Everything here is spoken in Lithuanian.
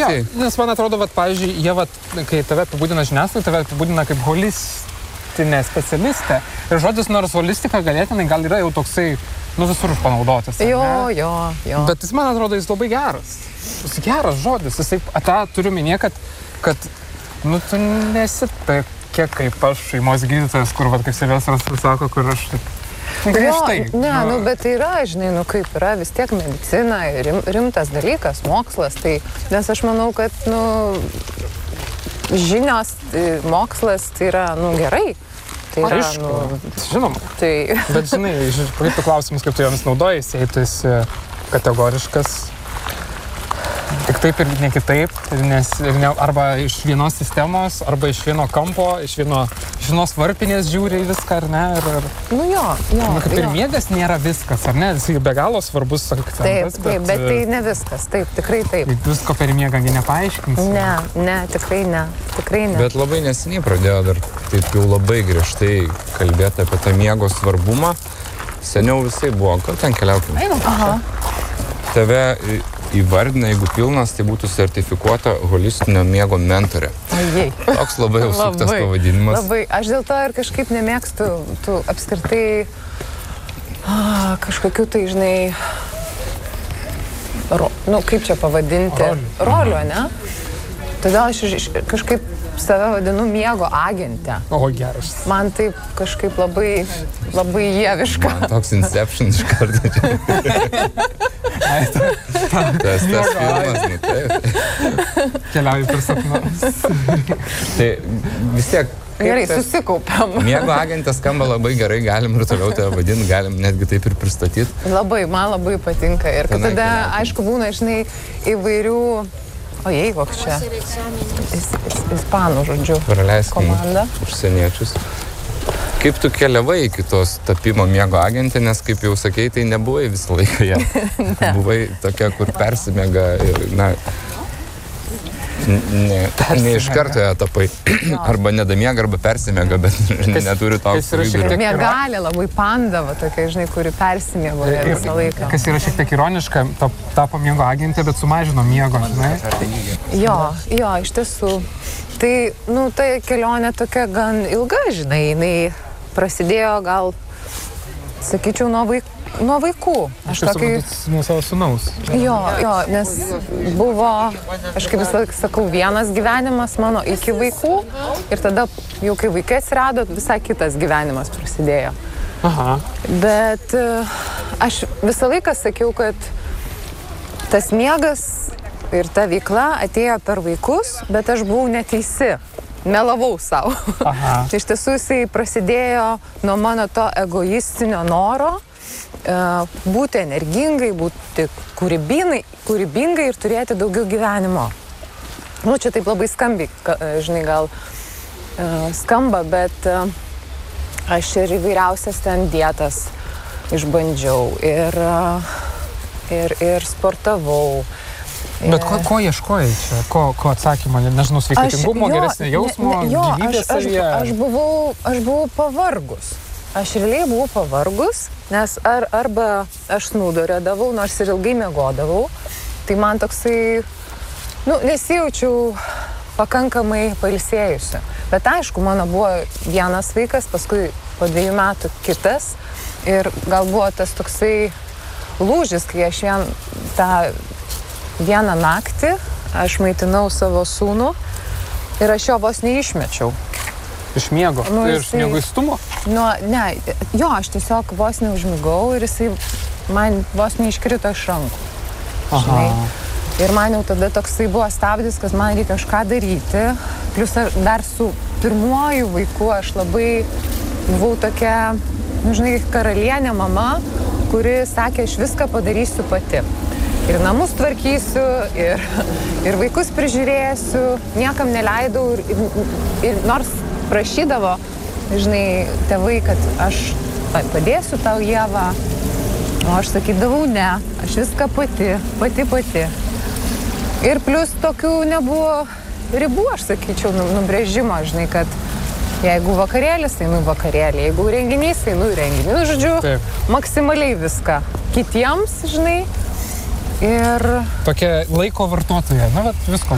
puikiai. Nes man atrodo, pavyzdžiui, jie, kai tave apibūdina žiniasklaida, tave apibūdina kaip holistinė specialistė. Ir žodis nors holistika galėtinai gal yra jau toksai, visur panaudotas. Jo. Bet jis, man atrodo, jis labai geras. Jis geras žodis. Jisai, tą turiu minėti, kad tu nesi tokia kaip aš, šeimos gydytojas, kur, kaip Silvestras sako, kur aš griežtai. Bet tai yra, žinai, kaip yra vis tiek medicina, rimtas dalykas, mokslas. Tai, nes aš manau, kad, žinios, mokslas, tai yra, gerai. Tai yra, žinoma. Tai... Bet, žinai, kaip tu klausimus, kaip tu jomis naudojasi, jei tu esi kategoriškas, tik taip ir ne kitaip, arba iš vienos sistemos, arba iš vieno kampo, iš vienos varpinės žiūri į viską, ar ne? Kaip ir miegas nėra viskas, ar ne? Jis be galo svarbus akcentas. Taip, bet tai ne viskas, taip, tikrai taip. Visko per miegą nepaaiškinsi. Ne, tikrai ne. Bet labai neseniai pradėjo dar taip jau labai griežtai kalbėti apie tą miego svarbumą. Seniau visai buvo, gal ten keliaukime. Tave įvardina, jeigu pilnas, tai būtų sertifikuota holistinio miego mentorė. Toks labai jau suktas pavadinimas. Labai. Aš dėl to ir kažkaip nemėgstu tų apskritai kažkokių tai, žinai, kaip čia pavadinti? Rolių, ne? Todėl aš kažkaip save vadinu miego agentę. Geras. Man taip kažkaip labai, labai jėviška. Man toks Inception iš karto. Tas filmas, taip. Keliauju per sapnus. Tai vis tiek... Gerai, susikaupiam. Miego agentė skamba labai gerai, galim ir toliau tave vadinti, galim netgi taip ir pristatyti. Man labai patinka. Ir kad tada, aišku, būna, žinai, įvairių... koks čia? Ispanų, žodžiu. Praleiskim užsieniečius. Kaip tu keliavai iki tos tapimo miego agentė, nes kaip jau sakei, tai nebuvai visą laiką ją. Buvai tokia, kur persimega ir, ne iš karto ją tapai. Arba nedamiega, arba persimega, bet neturi toks vidurio. Miegalė labai pandava, tokia, žinai, kuri persimėgo visą laiką. Kas yra šiek tiek ironiška, tapo miego agentė, bet sumažino miego, žinai? Jo, iš tiesų. Tai, ta kelionė tokia gan ilga, žinai, jinai prasidėjo gal, sakyčiau, nuo vaikų. Aš nuo savo sūnaus. Jo, nes buvo, aš kaip visą laiką sakau, vienas gyvenimas mano iki vaikų ir tada jau kai vaikai atsirado, visai kitas gyvenimas prasidėjo. Bet aš visą laiką sakiau, kad tas miegas ir ta veikla atėjo per vaikus, bet aš buvau neteisi. Melavau savo. Iš tiesų jisai prasidėjo nuo mano to egoistinio noro būti energingai, būti kūrybingai ir turėti daugiau gyvenimo. Čia taip labai skambiai, žinai, gal skamba, bet aš ir įvairiausias ten dietas išbandžiau ir sportavau. Bet ko ieškojai čia? Ko atsakymą? Nežinau, sveikatingumo, geresnio jausmo, gyvybės savyje? Aš buvau pavargus. Aš realiai buvau pavargus, nes arba aš snūduriuodavau, nors ir ilgai miegodavau. Tai man toksai, nesijaučiau pakankamai pailsėjusi. Bet aišku, mano buvo vienas vaikas, paskui po 2 metų kitas. Ir gal buvo tas toksai lūžis, kai aš vieną naktį aš maitinau savo sūnų ir aš jo vos neišmečiau. Iš miego? Iš mieguistumo? Aš tiesiog vos neužmigau ir jisai man vos neiškrito iš rankų. Ir man jau tada toksai buvo stabdis, kad man reikia kažką daryti. Plius dar su pirmuoju vaiku aš labai buvau tokia, karalienė mama, kuri sakė, aš viską padarysiu pati. Ir namus tvarkysiu, ir vaikus prižiūrėsiu, niekam neleidau ir nors prašydavo, tėvai, kad aš padėsiu tau, Ieva, o aš sakydavau, ne, aš viską pati. Ir plus tokių nebuvo ribų, aš sakyčiau, nubrėžimo, kad jeigu vakarėlis, einu vakarėlį, jeigu renginys, einu renginį, žodžiu, maksimaliai viską kitiems, Ir... Tokia laiko vartotoja, visko